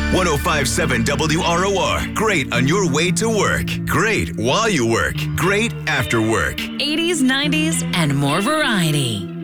1057 WROR. Great on your way to work. Great while you work. Great after work. 80s, 90s, and more variety.